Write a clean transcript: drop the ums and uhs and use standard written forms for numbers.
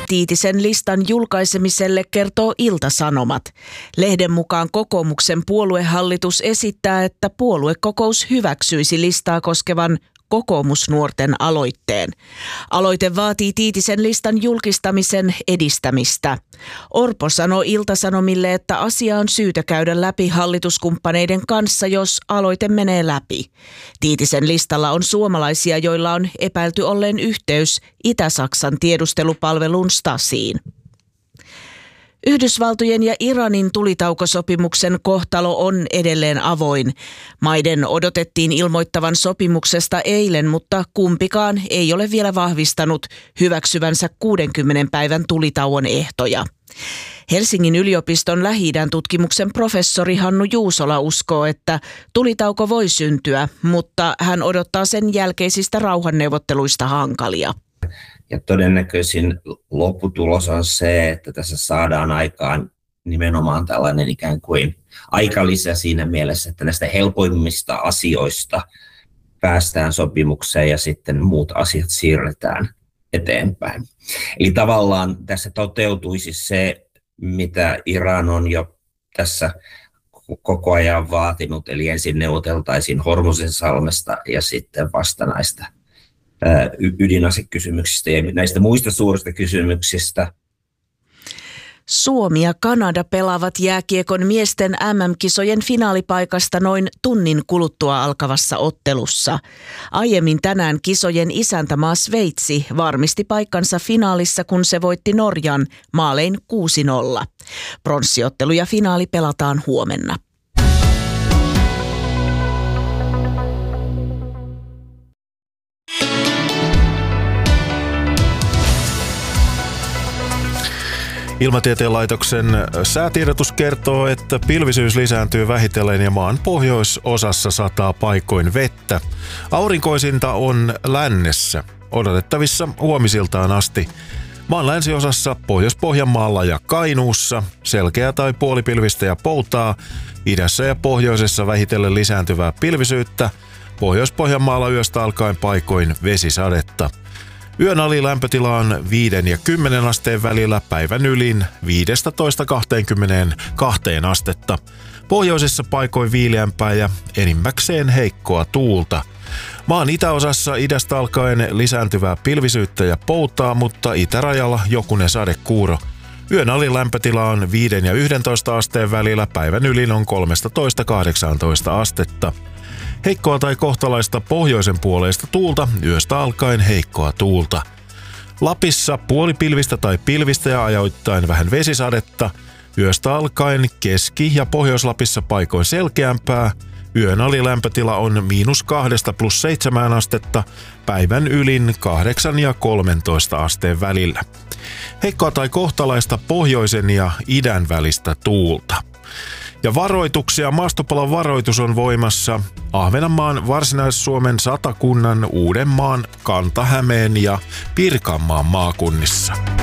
Tiitisen listan julkaisemiselle kertoo Ilta-Sanomat. Lehden mukaan kokoomuksen puoluehallitus esittää, että puoluekokous hyväksyisi listaa koskevan kokoomusnuorten aloitteen. Aloite vaatii Tiitisen listan julkistamisen edistämistä. Orpo sanoi Ilta-Sanomille, että asia on syytä käydä läpi hallituskumppaneiden kanssa, jos aloite menee läpi. Tiitisen listalla on suomalaisia, joilla on epäilty olleen yhteys Itä-Saksan tiedustelupalvelun Stasiin. Yhdysvaltojen ja Iranin tulitaukosopimuksen kohtalo on edelleen avoin. Maiden odotettiin ilmoittavan sopimuksesta eilen, mutta kumpikaan ei ole vielä vahvistanut hyväksyvänsä 60 päivän tulitauon ehtoja. Helsingin yliopiston Lähi-idän tutkimuksen professori Hannu Juusola uskoo, että tulitauko voi syntyä, mutta hän odottaa sen jälkeisistä rauhanneuvotteluista hankalia. Ja todennäköisin lopputulos on se, että tässä saadaan aikaan nimenomaan tällainen ikään kuin aikalisä siinä mielessä, että näistä helpoimmista asioista päästään sopimukseen ja sitten muut asiat siirretään eteenpäin. Eli tavallaan tässä toteutuisi se, mitä Iran on jo tässä koko ajan vaatinut, eli ensin neuvoteltaisiin Hormuzinsalmesta ja sitten vasta näistä ydinasekysymyksistä ja näistä muista suurista kysymyksistä. Suomi ja Kanada pelaavat jääkiekon miesten MM-kisojen finaalipaikasta noin tunnin kuluttua alkavassa ottelussa. Aiemmin tänään kisojen isäntämaa Sveitsi varmisti paikkansa finaalissa, kun se voitti Norjan maalein 6-0. Pronssiottelu ja finaali pelataan huomenna. Ilmatieteen laitoksen säätiedotus kertoo, että pilvisyys lisääntyy vähitellen ja maan pohjoisosassa sataa paikoin vettä. Aurinkoisinta on lännessä, odotettavissa huomisiltaan asti. Maan länsiosassa, Pohjois-Pohjanmaalla ja Kainuussa selkeä tai puolipilvistä ja poutaa. Idässä ja pohjoisessa vähitellen lisääntyvää pilvisyyttä. Pohjois-Pohjanmaalla yöstä alkaen paikoin vesisadetta. Yön alilämpötila on 5 ja 10 asteen välillä, päivän ylin 15-22 astetta. Pohjoisessa paikoin viileämpää ja enimmäkseen heikkoa tuulta. Maan itäosassa idästä alkaen lisääntyvää pilvisyyttä ja poutaa, mutta itärajalla jokunen sadekuuro. Yön alilämpötila on 5 ja 11 asteen välillä, päivän ylin on 13-18 astetta. Heikkoa tai kohtalaista pohjoisen puoleista tuulta, yöstä alkaen heikkoa tuulta. Lapissa puolipilvistä tai pilvistä ja ajoittain vähän vesisadetta. Yöstä alkaen Keski- ja Pohjois-Lapissa paikoin selkeämpää. Yön alilämpötila on -2 + 7 astetta, päivän ylin 8 ja 13 asteen välillä. Heikkoa tai kohtalaista pohjoisen ja idän välistä tuulta. Ja varoituksia, maastopalon varoitus on voimassa Ahvenanmaan, Varsinais-Suomen, Satakunnan, Uudenmaan, Kanta-Hämeen ja Pirkanmaan maakunnissa.